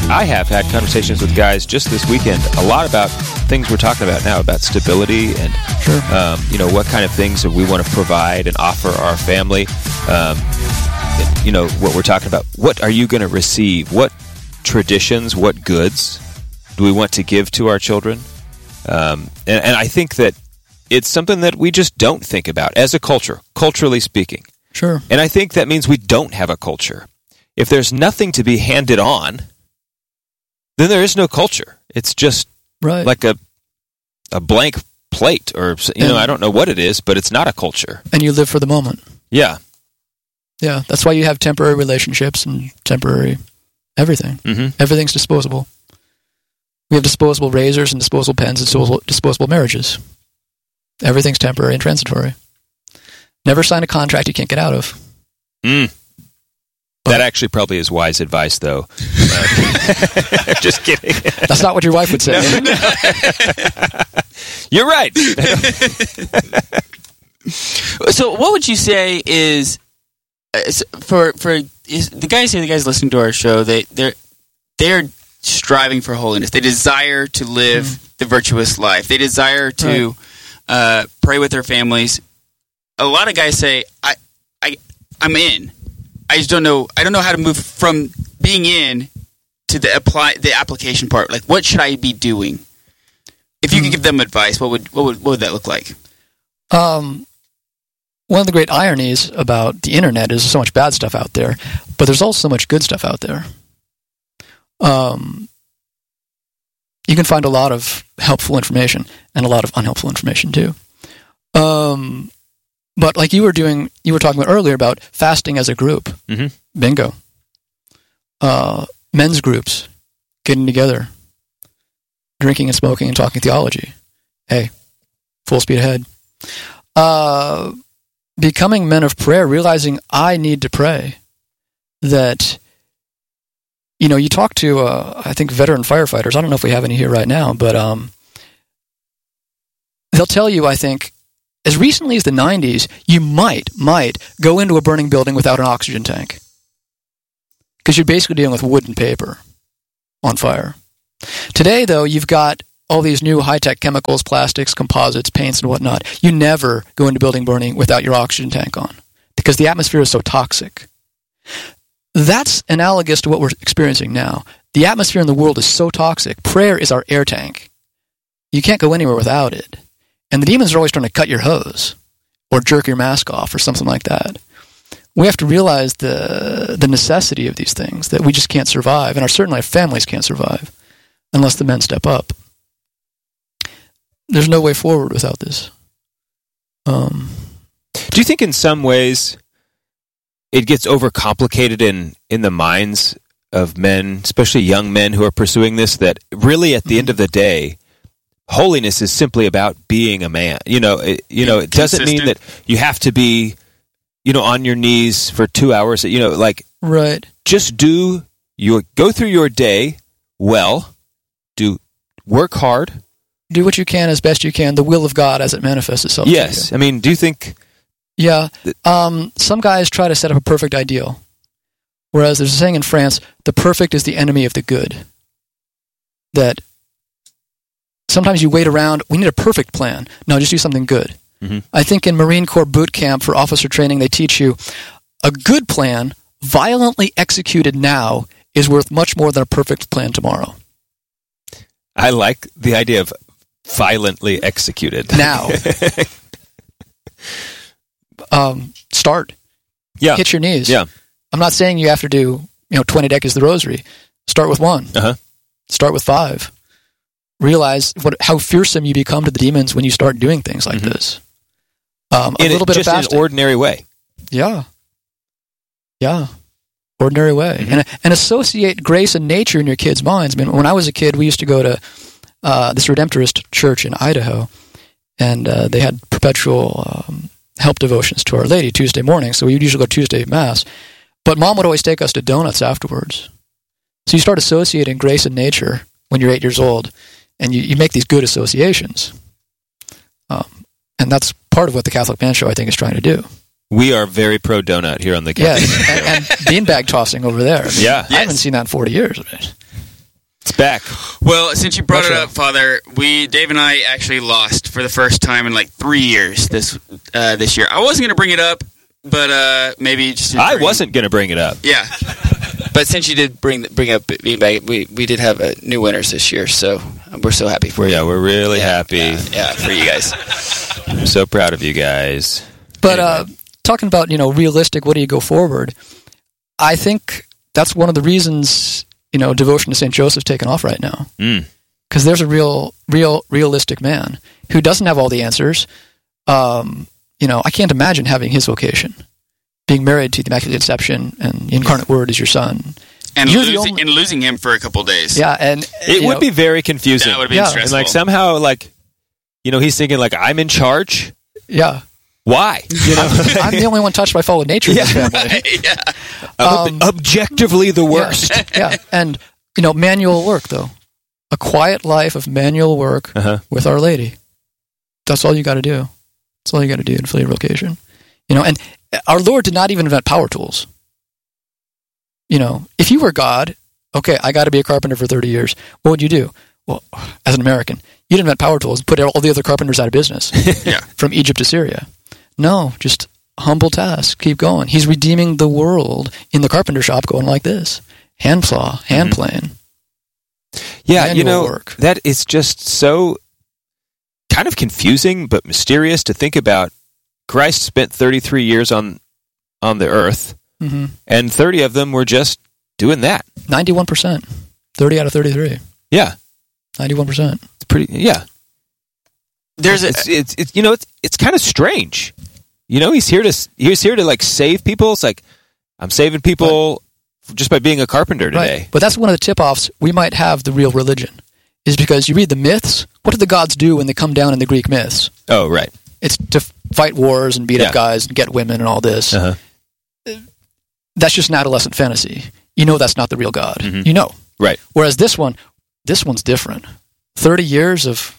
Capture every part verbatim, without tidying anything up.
I have had conversations with guys just this weekend a lot about things we're talking about now, about stability and sure. um, you know, what kind of things that we want to provide and offer our family. Um, you know, what we're talking about. What are you going to receive? What traditions, what goods do we want to give to our children? Um, and, and I think that it's something that we just don't think about as a culture, culturally speaking. Sure. And I think that means we don't have a culture. If there's nothing to be handed on, then there is no culture. It's just right. like a a blank plate, or you and, know, I don't know what it is, but it's not a culture. And you live for the moment. Yeah. Yeah, that's why you have temporary relationships and temporary everything. Mm-hmm. Everything's disposable. We have disposable razors and disposable pens and disposable, disposable marriages. Everything's temporary and transitory. Never sign a contract you can't get out of. Mm. That actually probably is wise advice, though. Uh, just kidding. That's not what your wife would say. No, no. You're right. So what would you say is, uh, for for is, the guys here, the guys listening to our show, they, they're, they're striving for holiness. They desire to live mm. the virtuous life. They desire to right. uh, pray with their families. A lot of guys say, I, I, I'm in. I just don't know. I don't know how to move from being in to the apply the application part. Like, what should I be doing? If you mm. could give them advice, what would what would what would that look like? Um, one of the great ironies about the internet is there's so much bad stuff out there, but there's also so much good stuff out there. Um, you can find a lot of helpful information and a lot of unhelpful information too. Um. But like you were doing, you were talking about earlier about fasting as a group. Mm-hmm. Bingo. Uh, men's groups, getting together, drinking and smoking and talking theology. Hey, full speed ahead. Uh, becoming men of prayer, realizing I need to pray. That, you know, you talk to, uh, I think, veteran firefighters. I don't know if we have any here right now, but um, they'll tell you, I think, as recently as the nineties, you might, might go into a burning building without an oxygen tank. Because you're basically dealing with wood and paper on fire. Today, though, you've got all these new high-tech chemicals, plastics, composites, paints, and whatnot. You never go into building burning without your oxygen tank on. Because the atmosphere is so toxic. That's analogous to what we're experiencing now. The atmosphere in the world is so toxic. Prayer is our air tank. You can't go anywhere without it. And the demons are always trying to cut your hose or jerk your mask off or something like that. We have to realize the the necessity of these things, that we just can't survive, and our certainly our families can't survive unless the men step up. There's no way forward without this. Um, Do you think in some ways it gets overcomplicated in, in the minds of men, especially young men who are pursuing this, that really at the mm-hmm. end of the day, holiness is simply about being a man. You know, it, you know, it doesn't mean that you have to be, you know, on your knees for two hours. You know, like, right. Just do your go through your day well. Do work hard. Do what you can as best you can. The will of God as it manifests itself. Yes, I mean, do you think? Yeah, um, some guys try to set up a perfect ideal, whereas there's a saying in France: "The perfect is the enemy of the good." That. Sometimes you wait around, we need a perfect plan. No, just do something good. Mm-hmm. I think in Marine Corps boot camp for officer training, they teach you a good plan, violently executed now, is worth much more than a perfect plan tomorrow. I like the idea of violently executed. Now. um, start. Yeah. Hit your knees. Yeah. I'm not saying you have to do, you know, twenty decades of the rosary. Start with one. Uh-huh. Start with five. Realize what how fearsome you become to the demons when you start doing things like mm-hmm. this. Um, a in little it, bit just of fasting. In an ordinary way. Yeah. Yeah. Ordinary way. Mm-hmm. And, and associate grace and nature in your kids' minds. I mean, when I was a kid, we used to go to uh, this Redemptorist church in Idaho, and uh, they had perpetual um, help devotions to Our Lady Tuesday morning, so we'd usually go Tuesday Mass. But Mom would always take us to donuts afterwards. So you start associating grace and nature when you're eight years old, and you, you make these good associations. Um, and that's part of what the Catholic Man Show, I think, is trying to do. We are very pro-donut here on the Catholic Yes, and, and beanbag tossing over there. I mean, yeah. I yes. haven't seen that in forty years. back. Well, since you brought That's it right. up, Father, we Dave and I actually lost for the first time in like three years this uh, this year. I wasn't going to bring it up, but uh, maybe just to I bring- wasn't going to bring it up. Yeah, But since you did bring bring up beanbag, we we did have uh, new winners this year, so we're so happy for We're, you. yeah, we're really Yeah, happy. Yeah, yeah, for you guys. I'm so proud of you guys. But Anyway. uh, talking about, you know, realistic, what do you go forward? I think that's one of the reasons, you know, devotion to Saint Joseph's taken off right now. Mm. Because there's a real, real, realistic man who doesn't have all the answers. Um, you know, I can't imagine having his vocation, being married to the Immaculate Conception and the Incarnate Word is your son. and You're the losing only- and losing him for a couple days. Yeah, and It you would know, be very confusing. That would have been Yeah. And stressful. like somehow, like, you know, he's thinking like, I'm in charge. yeah. Why? You know, I'm the only one touched by fallen nature in this family. yeah. I'm Um, objectively the worst. Yeah, yeah, and you know, manual work though, a quiet life of manual work Uh-huh. with Our Lady. That's all you got to do. That's all you got to do to fulfill your vocation. You know, and our Lord did not even invent power tools. You know, if you were God, okay, I got to be a carpenter for thirty years. What would you do? Well, as an American, you'd invent power tools, put all the other carpenters out of business. Yeah. From Egypt to Syria. No, just humble task. Keep going. He's redeeming the world in the carpenter shop, going like this: hand saw, hand plane. Yeah, you Manual know, work. that is just so kind of confusing but mysterious to think about. Christ spent thirty-three years on on the earth, Mm-hmm. and thirty of them were just doing that. Ninety-one percent, thirty out of thirty-three. Yeah, Ninety-one percent. it's pretty. Yeah, There's a, it's it's, it's you know it's it's kind of strange. You know, he's here to he's here to like save people. It's like I'm saving people just by being a carpenter today. Right. But that's one of the tip-offs. We might have the real religion, is because you read the myths. What did the gods do when they come down in the Greek myths? Oh, right. It's to fight wars and beat Yeah. up guys and get women and all this. Uh-huh. That's just an adolescent fantasy. You know that's not the real God. Mhm. You know. Right. Whereas this one, this one's different. Thirty years of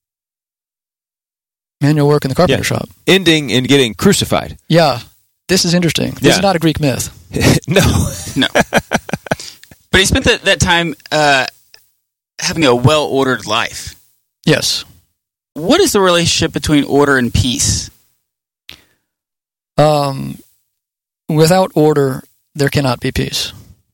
manual work in the carpenter Yeah. shop. Ending in getting crucified. Yeah. This is interesting. This Yeah. is not a Greek myth. No. no. But he spent that, that time uh, having a well-ordered life. Yes. What is the relationship between order and peace? Um, without order, there cannot be peace.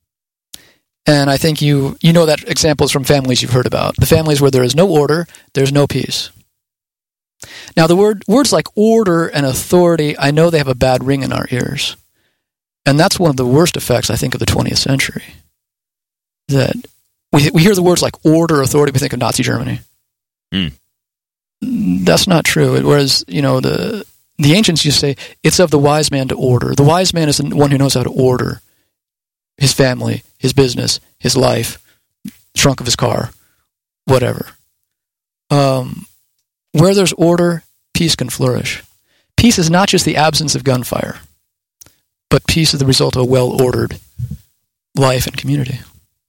And I think you you know that examples from families you've heard about. The families where there is no order, there's no peace. Now, the word words like order and authority, I know they have a bad ring in our ears. And that's one of the worst effects, I think, of the twentieth century. That we we hear the words like order, authority, we think of Nazi Germany. Mm. That's not true. Whereas, you know, the the ancients used to say, it's of the wise man to order. The wise man is the one who knows how to order his family, his business, his life, trunk of his car, whatever. Um, where there's order, peace can flourish. Peace is not just the absence of gunfire, but peace is the result of a well-ordered life and community.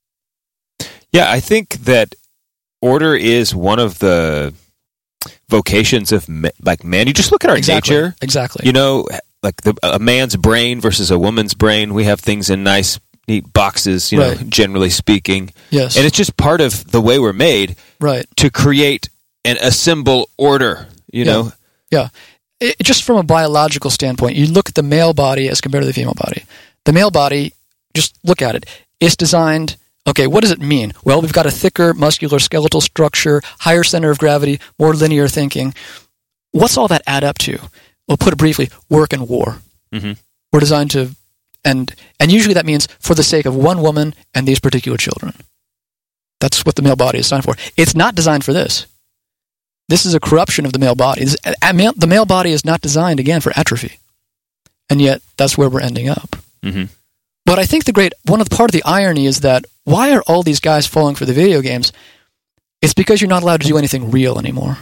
Yeah, I think that order is one of the vocations of ma- like man. You just look at our Exactly. nature. Exactly. You know, like the, a man's brain versus a woman's brain. We have things in nice, neat boxes. You know, Right. generally speaking, yes. and it's just part of the way we're made right. to create and assemble order. You Yeah. know, Yeah. It, just from a biological standpoint, you look at the male body as compared to the female body. The male body, just look at it. It's designed, okay, what does it mean? Well, we've got a thicker muscular skeletal structure, higher center of gravity, more linear thinking. What's all that add up to? Well, put it briefly, work and war. Mhm. We're designed to, and and usually that means for the sake of one woman and these particular children. That's what the male body is designed for. It's not designed for this. This is a corruption of the male body. This, a, a male, the male body is not designed, again, for atrophy. And yet, that's where we're ending up. Mhm. But I think the great, one of the part of the irony is that why are all these guys falling for the video games? It's because you're not allowed to do anything real anymore.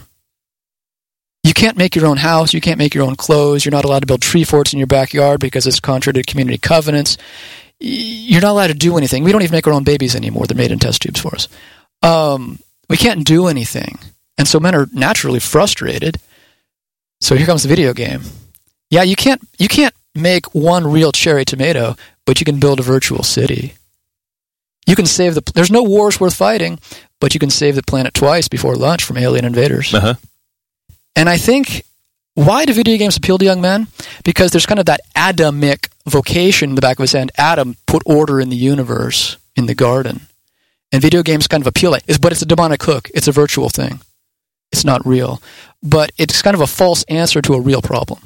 You can't make your own house. You can't make your own clothes. You're not allowed to build tree forts in your backyard because it's contrary to community covenants. Y- You're not allowed to do anything. We don't even make our own babies anymore. They're made in test tubes for us. Um, we can't do anything. And so men are naturally frustrated. So here comes the video game. Yeah, you can't you can't make one real cherry tomato, but you can build a virtual city. You can save the... There's no wars worth fighting, but you can save the planet twice before lunch from alien invaders. Uh-huh. And I think, why do video games appeal to young men? Because there's kind of that Adamic vocation in the back of his hand. Adam put order in the universe, in the garden. And video games kind of appeal like, but it's a demonic hook. It's a virtual thing. It's not real. But it's kind of a false answer to a real problem.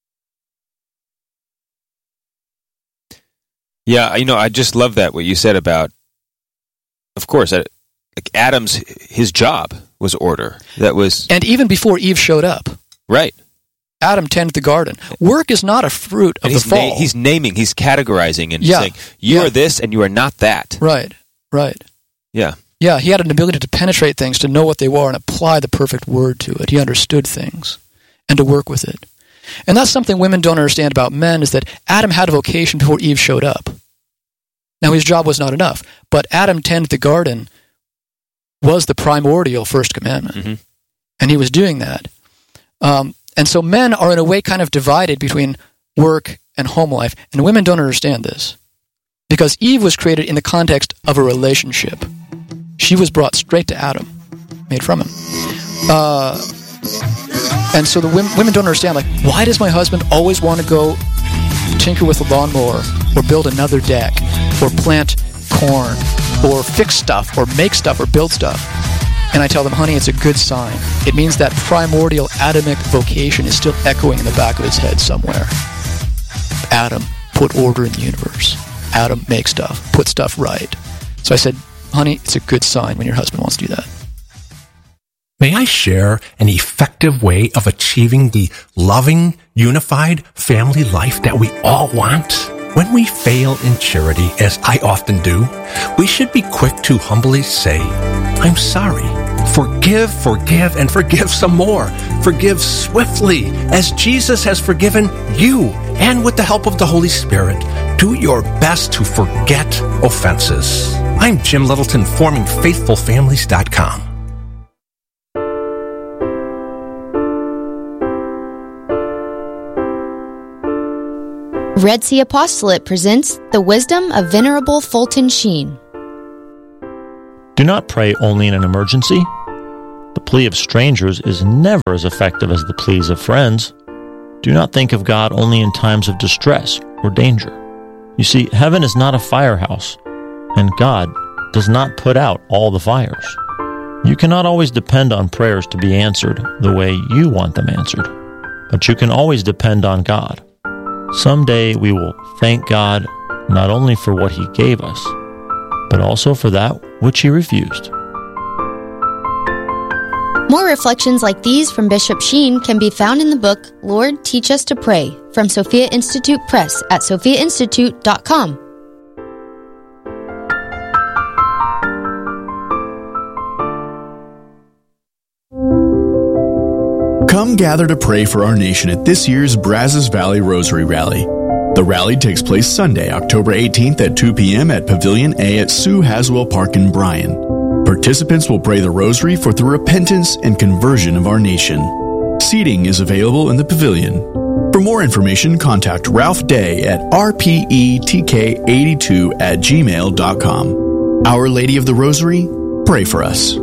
Yeah, you know, I just love that, what you said about, of course, uh, like Adam's, his job was order. That was... And even before Eve showed up. Right. Adam tended the garden. Work is not a fruit of and the he's fall. Na- he's naming, he's categorizing and yeah. saying, you yeah. are this and you are not that. Right, right. Yeah. Yeah, he had an ability to penetrate things, to know what they were and apply the perfect word to it. He understood things and to work with it. And that's something women don't understand about men, is that Adam had a vocation before Eve showed up. Now, his job was not enough, but Adam tended the garden was the primordial first commandment. Mm-hmm. And he was doing that. Um, and so men are in a way kind of divided between work and home life, and women don't understand this. Because Eve was created in the context of a relationship. She was brought straight to Adam, made from him. Uh, and so the women, women don't understand, like, why does my husband always want to go tinker with a lawnmower, or build another deck, or plant corn, or fix stuff, or make stuff, or build stuff? And I tell them, honey, it's a good sign. It means that primordial Adamic vocation is still echoing in the back of his head somewhere. Adam put order in the universe. Adam make stuff, put stuff right. So I said, honey, it's a good sign when your husband wants to do that. May I share an effective way of achieving the loving, unified family life that we all want? When we fail in charity, as I often do, we should be quick to humbly say, I'm sorry. Forgive, forgive, and forgive some more. Forgive swiftly, as Jesus has forgiven you. And with the help of the Holy Spirit, do your best to forget offenses. I'm Jim Littleton, forming faithful families dot com. Red Sea Apostolate presents The Wisdom of Venerable Fulton Sheen. Do not pray only in an emergency. The plea of strangers is never as effective as the pleas of friends. Do not think of God only in times of distress or danger. You see, heaven is not a firehouse, and God does not put out all the fires. You cannot always depend on prayers to be answered the way you want them answered, but you can always depend on God. Someday we will thank God not only for what He gave us, but also for that which He refused. More reflections like these from Bishop Sheen can be found in the book, Lord, Teach Us to Pray, from Sophia Institute Press at sophia institute dot com. Come gather to pray for our nation at this year's Brazos Valley Rosary Rally. The rally takes place Sunday, October eighteenth at two p.m. at Pavilion A at Sue Haswell Park in Bryan. Participants will pray the rosary for the repentance and conversion of our nation. Seating is available in the pavilion. For more information, contact Ralph Day at r p e t k eighty-two at gmail dot com. Our Lady of the Rosary, pray for us.